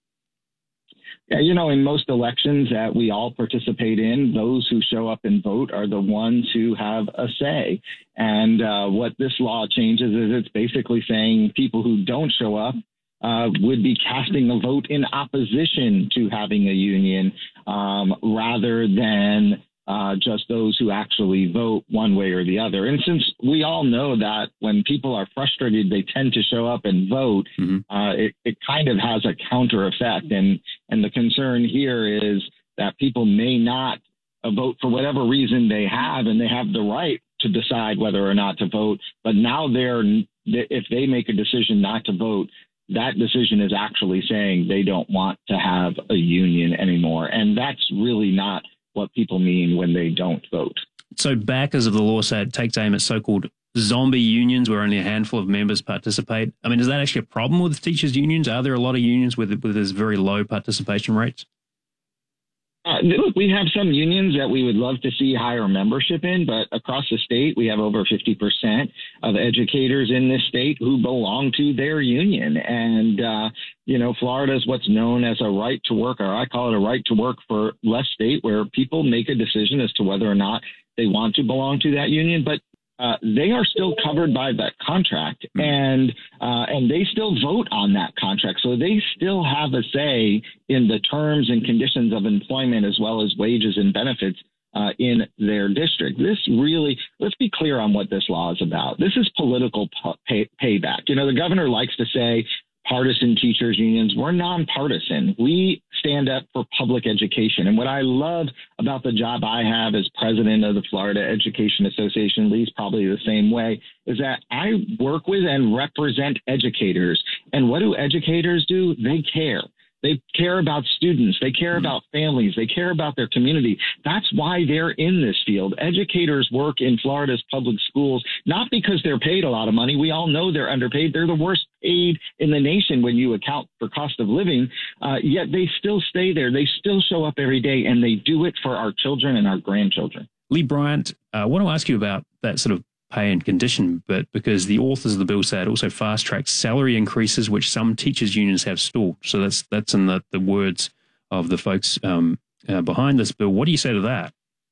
Yeah, you know, in most elections that we all participate in, those who show up and vote are the ones who have a say. And uh, what this law changes is it's basically saying people who don't show up uh, would be casting a vote in opposition to having a union um, rather than uh, just those who actually vote one way or the other. And since we all know that when people are frustrated, they tend to show up and vote, mm-hmm. uh, it, it kind of has a counter effect. And, and the concern here is that people may not uh, vote for whatever reason they have, and they have the right to decide whether or not to vote. But now they're, if they make a decision not to vote, that decision is actually saying they don't want to have a union anymore. And that's really not what people mean when they don't vote. So backers of the law say it takes aim at so-called zombie unions where only a handful of members participate. I mean, is that actually a problem with teachers' unions? Are there a lot of unions with, with this very low participation rates? Uh, look, we have some unions that we would love to see higher membership in, but across the state, we have over fifty percent of educators in this state who belong to their union. And, uh, you know, Florida is what's known as a right to work, or I call it a right to work for less state, where people make a decision as to whether or not they want to belong to that union. But Uh, they are still covered by that contract, and uh, and they still vote on that contract. So they still have a say in the terms and conditions of employment, as well as wages and benefits uh, in their district. This really, let's be clear on what this law is about. This is political pay- payback. You know, the governor likes to say partisan teachers unions. We're nonpartisan. We stand up for public education. And what I love about the job I have as president of the Florida Education Association, Lee's probably the same way, is that I work with and represent educators. And what do educators do? They care. They care about students. They care about families. They care about their community. That's why they're in this field. Educators work in Florida's public schools, not because they're paid a lot of money. We all know they're underpaid. They're the worst paid in the nation when you account for cost of living. Uh, yet they still stay there. They still show up every day, and they do it for our children and our grandchildren. Lee Bryant, uh, I want to ask you about that sort of pay and condition, but because the authors of the bill say it also fast-tracks salary increases, which some teachers' unions have stalled. So that's that's in the, the words of the folks um, uh, behind this bill. What do you say to that?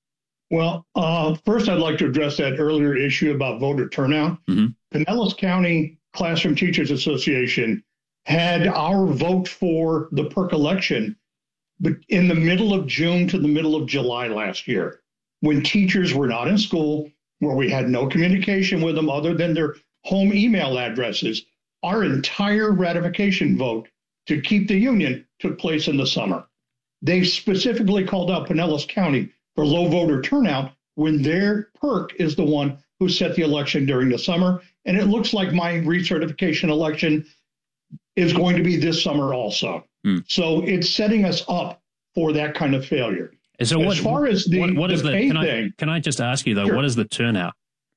Well, uh, first, I'd like to address that earlier issue about voter turnout. Mm-hmm. Pinellas County Classroom Teachers Association had our vote for the PERC election but in the middle of June to the middle of July last year, when teachers were not in school, where we had no communication with them other than their home email addresses. Our entire ratification vote to keep the union took place in the summer. They specifically called out Pinellas County for low voter turnout when their PERC is the one who set the election during the summer. And it looks like my recertification election is going to be this summer also. Mm. So it's setting us up for that kind of failure. And so what, as far as the, what, what the is the pay can thing, I, can I just ask you, though, sure. What is the turnout?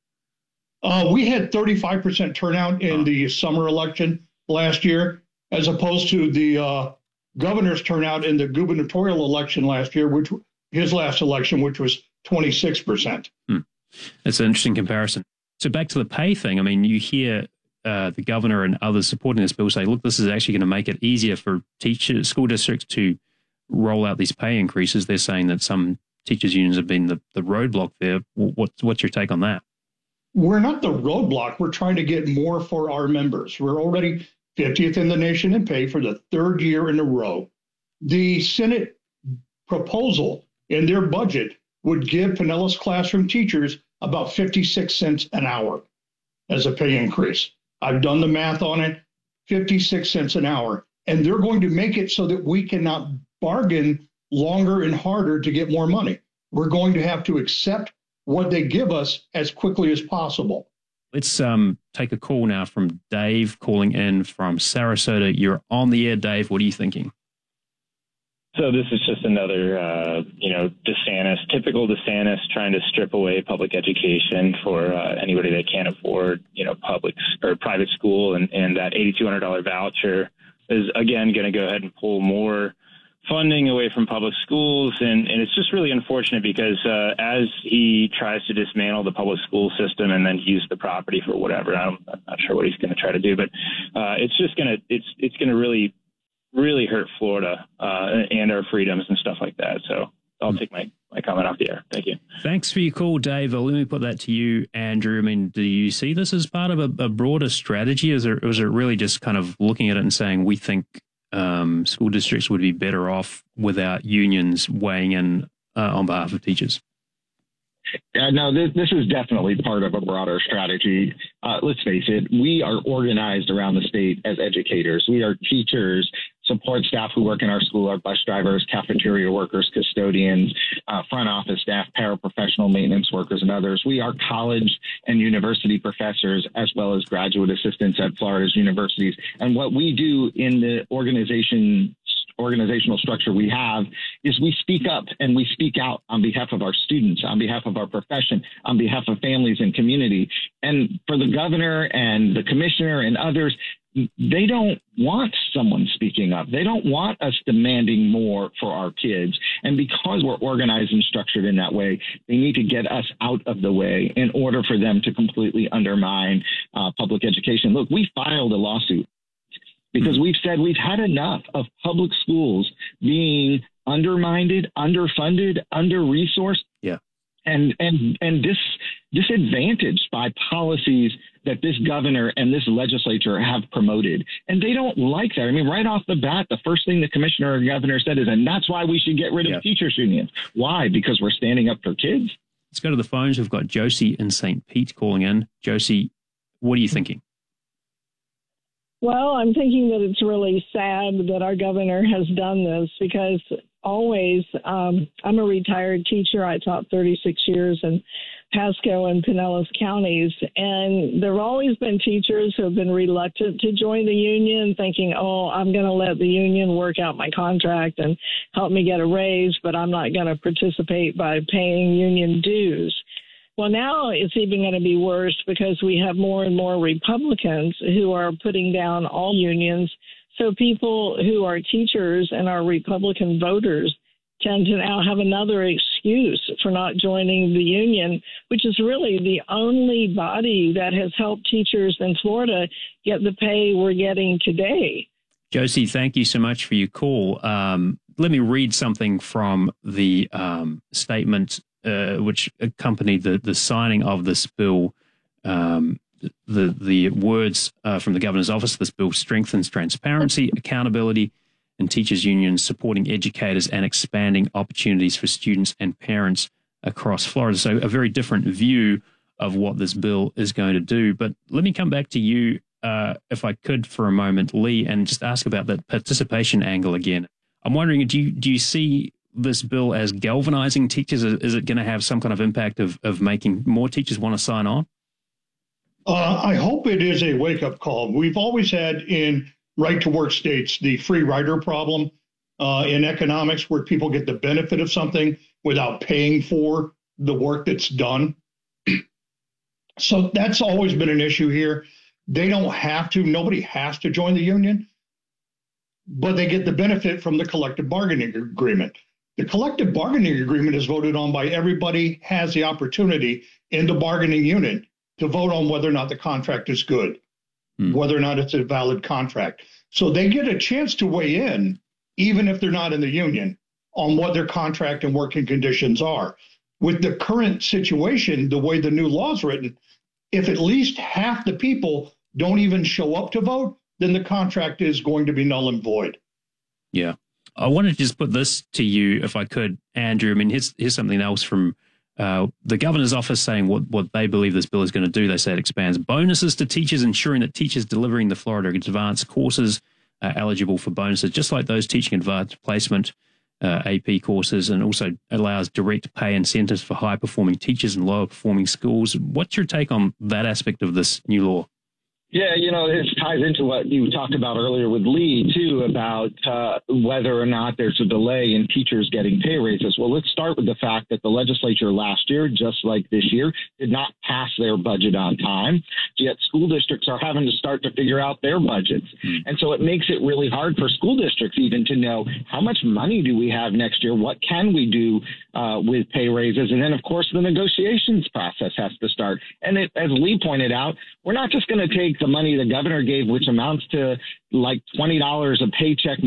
Uh, we had thirty-five percent turnout in oh. the summer election last year, as opposed to the uh, governor's turnout in the gubernatorial election last year, which his last election, which was twenty-six percent. Hmm. That's an interesting comparison. So back to the pay thing. I mean, you hear uh, the governor and others supporting this bill say, look, this is actually going to make it easier for teachers, school districts to roll out these pay increases. They're saying that some teachers' unions have been the, the roadblock there. What's, what's your take on that? We're not the roadblock. We're trying to get more for our members. We're already fiftieth in the nation in pay for the third year in a row. The Senate proposal in their budget would give Pinellas classroom teachers about fifty-six cents an hour as a pay increase. I've done the math on it, fifty-six cents an hour. And they're going to make it so that we cannot bargain longer and harder to get more money. We're going to have to accept what they give us as quickly as possible. Let's um, take a call now from Dave calling in from Sarasota. You're on the air, Dave. What are you thinking? So this is just another, uh, you know, DeSantis, typical DeSantis trying to strip away public education for uh, anybody that can't afford, you know, public or private school. And, and that eight thousand two hundred dollars voucher is, again, going to go ahead and pull more funding away from public schools. And, and it's just really unfortunate because uh, as he tries to dismantle the public school system and then use the property for whatever, I'm, I'm not sure what he's going to try to do, but uh, it's just going to it's it's going to really really hurt Florida uh, and our freedoms and stuff like that. So I'll take my, my comment off the air. Thank you. Thanks for your call, Dave. Let me put that to you, Andrew. I mean, do you see this as part of a, a broader strategy? Is it, was it really just kind of looking at it and saying we think um, school districts would be better off without unions weighing in uh, on behalf of teachers? Yeah, no, this, this is definitely part of a broader strategy. Uh, let's face it, we are organized around the state as educators. We are teachers, support staff who work in our school, our bus drivers, cafeteria workers, custodians, uh, front office staff, paraprofessional maintenance workers, and others. We are college and university professors as well as graduate assistants at Florida's universities. And what we do in the organization organizational structure we have is we speak up and we speak out on behalf of our students, on behalf of our profession, on behalf of families and community. And for the governor and the commissioner and others, they don't want someone speaking up. They don't want us demanding more for our kids. And because we're organized and structured in that way, they need to get us out of the way in order for them to completely undermine uh, public education. Look, we filed a lawsuit because we've said we've had enough of public schools being undermined, underfunded, under-resourced, yeah, and and and dis, disadvantaged by policies that this governor and this legislature have promoted. And they don't like that. I mean, right off the bat, the first thing the commissioner or governor said is, and that's why we should get rid of yeah. teachers unions. Why? Because we're standing up for kids? Let's go to the phones. We've got Josie in Saint Pete calling in. Josie, what are you thinking? Well, I'm thinking that it's really sad that our governor has done this because always, um, I'm a retired teacher. I taught thirty-six years in Pasco and Pinellas counties, and there have always been teachers who have been reluctant to join the union, thinking, oh, I'm going to let the union work out my contract and help me get a raise, but I'm not going to participate by paying union dues. Well, now it's even going to be worse because we have more and more Republicans who are putting down all unions. So people who are teachers and are Republican voters tend to now have another excuse for not joining the union, which is really the only body that has helped teachers in Florida get the pay we're getting today. Josie, thank you so much for your call. Um, let me read something from the um, statement Uh, which accompanied the, the signing of this bill. Um, the the words uh, from the governor's office: this bill strengthens transparency, accountability, and teachers' unions, supporting educators and expanding opportunities for students and parents across Florida. So a very different view of what this bill is going to do. But let me come back to you, uh, if I could, for a moment, Lee, and just ask about that participation angle again. I'm wondering, do you, do you see this bill as galvanizing teachers? Is it going to have some kind of impact of, of making more teachers want to sign on? Uh, I hope it is a wake-up call. We've always had in right-to-work states the free rider problem uh, in economics, where people get the benefit of something without paying for the work that's done. So that's always been an issue here. They don't have to, nobody has to join the union, but they get the benefit from the collective bargaining agreement. The collective bargaining agreement is voted on by everybody, has the opportunity in the bargaining unit to vote on whether or not the contract is good, hmm. whether or not it's a valid contract. So they get a chance to weigh in, even if they're not in the union, on what their contract and working conditions are. With the current situation, the way the new law is written, if at least half the people don't even show up to vote, then the contract is going to be null and void. Yeah. I wanted to just put this to you, if I could, Andrew. I mean, here's, here's something else from uh, the governor's office saying what, what they believe this bill is going to do. They say it expands bonuses to teachers, ensuring that teachers delivering the Florida Advanced courses are eligible for bonuses, just like those teaching advanced placement uh, A P courses, and also allows direct pay incentives for high-performing teachers and lower-performing schools. What's your take on that aspect of this new law? Yeah, you know, this ties into what you talked about earlier with Lee, too, about uh, whether or not there's a delay in teachers getting pay raises. Well, let's start with the fact that the legislature last year, just like this year, did not pass their budget on time. Yet school districts are having to start to figure out their budgets. And so it makes it really hard for school districts even to know how much money do we have next year? What can we do uh, with pay raises? And then, of course, the negotiations process has to start. And it, as Lee pointed out, we're not just going to take the money the governor gave, which amounts to like twenty dollars a paycheck